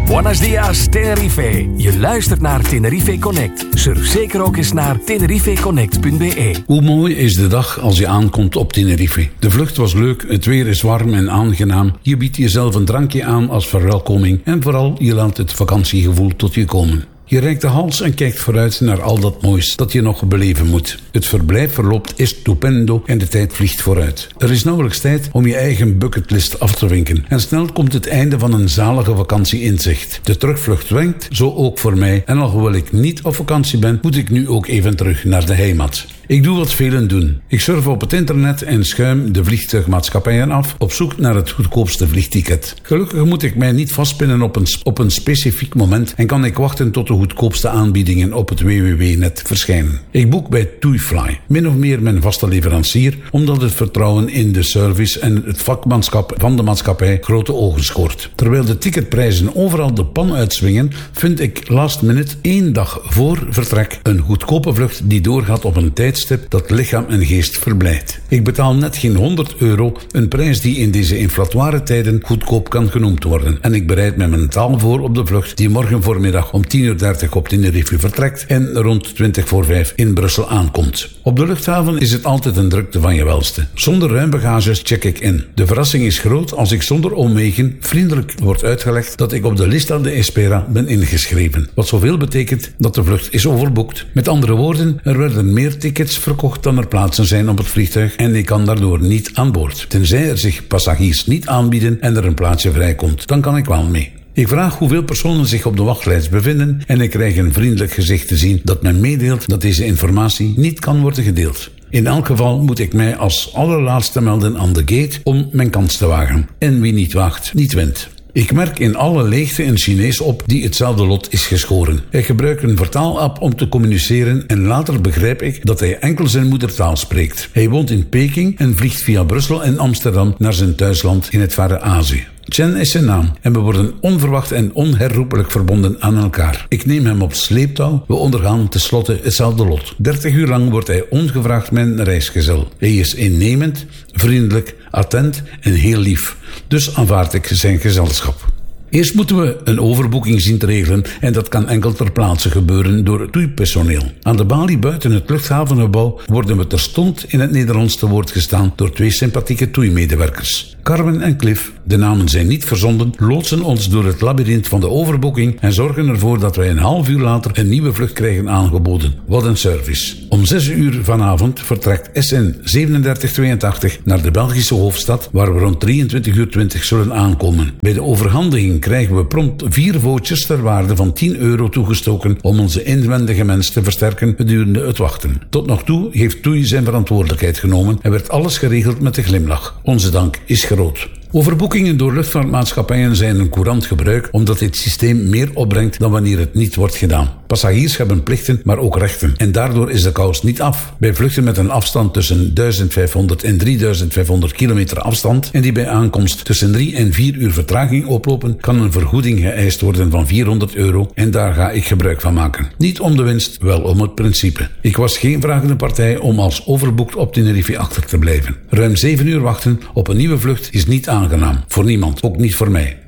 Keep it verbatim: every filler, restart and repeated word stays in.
Buenos dias, Tenerife. Je luistert naar Tenerife Connect. Surf zeker ook eens naar tenerife connect punt b e. Hoe mooi is de dag als je aankomt op Tenerife. De vlucht was leuk, het weer is warm en aangenaam. Je biedt jezelf een drankje aan als verwelkoming. En vooral, je laat het vakantiegevoel tot je komen. Je reikt de hals en kijkt vooruit naar al dat moois dat je nog beleven moet. Het verblijf verloopt estupendo en de tijd vliegt vooruit. Er is nauwelijks tijd om je eigen bucketlist af te winken. En snel komt het einde van een zalige vakantie in zicht. De terugvlucht wenkt, zo ook voor mij. En alhoewel ik niet op vakantie ben, moet ik nu ook even terug naar de heimat. Ik doe wat velen doen. Ik surf op het internet en schuim de vliegtuigmaatschappijen af op zoek naar het goedkoopste vliegticket. Gelukkig moet ik mij niet vastpinnen op een, op een specifiek moment en kan ik wachten tot de goedkoopste aanbiedingen op het W W W-net verschijnen. Ik boek bij TuiFly, min of meer mijn vaste leverancier, omdat het vertrouwen in de service en het vakmanschap van de maatschappij grote ogen scoort. Terwijl de ticketprijzen overal de pan uitswingen, vind ik last minute één dag voor vertrek een goedkope vlucht die doorgaat op een tijd dat lichaam en geest verblijdt. Ik betaal net geen honderd euro, een prijs die in deze inflatoire tijden goedkoop kan genoemd worden. En ik bereid me mentaal voor op de vlucht die morgen voormiddag om tien uur dertig op Tenerife vertrekt en rond twintig voor vijf in Brussel aankomt. Op de luchthaven is het altijd een drukte van je welste. Zonder ruim bagages check ik in. De verrassing is groot als ik zonder omwegen vriendelijk wordt uitgelegd dat ik op de Lista de Espera ben ingeschreven. Wat zoveel betekent dat de vlucht is overboekt. Met andere woorden, er werden meer tickets verkocht dan er plaatsen zijn op het vliegtuig en ik kan daardoor niet aan boord. Tenzij er zich passagiers niet aanbieden en er een plaatsje vrijkomt, dan kan ik wel mee. Ik vraag hoeveel personen zich op de wachtlijst bevinden en ik krijg een vriendelijk gezicht te zien dat men meedeelt dat deze informatie niet kan worden gedeeld. In elk geval moet ik mij als allerlaatste melden aan de gate om mijn kans te wagen. En wie niet waagt, niet wint. Ik merk in alle leegte een Chinees op die hetzelfde lot is geschoren. Hij gebruikt een vertaalapp om te communiceren en later begrijp ik dat hij enkel zijn moedertaal spreekt. Hij woont in Peking en vliegt via Brussel en Amsterdam naar zijn thuisland in het verre Azië. Chen is zijn naam en we worden onverwacht en onherroepelijk verbonden aan elkaar. Ik neem hem op sleeptouw, we ondergaan tenslotte hetzelfde lot. dertig uur lang wordt hij ongevraagd mijn reisgezel. Hij is innemend, vriendelijk, attent en heel lief. Dus aanvaard ik zijn gezelschap. Eerst moeten we een overboeking zien te regelen en dat kan enkel ter plaatse gebeuren door het TUI-personeel. Aan de balie buiten het luchthavengebouw worden we terstond in het Nederlands te woord gestaan door twee sympathieke TUI-medewerkers. Carmen en Cliff, de namen zijn niet verzonden, loodsen ons door het labyrint van de overboeking en zorgen ervoor dat wij een half uur later een nieuwe vlucht krijgen aangeboden. Wat een service. Om zes uur vanavond vertrekt S N zevenendertig tweeëntachtig naar de Belgische hoofdstad, waar we rond drieëntwintig uur twintig zullen aankomen. Bij de overhandiging krijgen we prompt vier vouchers ter waarde van tien euro toegestoken om onze inwendige mens te versterken gedurende het wachten. Tot nog toe heeft TUI zijn verantwoordelijkheid genomen en werd alles geregeld met een glimlach. Onze dank is groot. Overboekingen door luchtvaartmaatschappijen zijn een courant gebruik omdat dit systeem meer opbrengt dan wanneer het niet wordt gedaan. Passagiers hebben plichten, maar ook rechten. En daardoor is de kous niet af. Bij vluchten met een afstand tussen duizend vijfhonderd en drieduizend vijfhonderd kilometer afstand en die bij aankomst tussen drie en vier uur vertraging oplopen, kan een vergoeding geëist worden van vierhonderd euro en daar ga ik gebruik van maken. Niet om de winst, wel om het principe. Ik was geen vragende partij om als overboekt op Tenerife achter te blijven. Ruim zeven uur wachten op een nieuwe vlucht is niet aangenaam. Voor niemand, ook niet voor mij.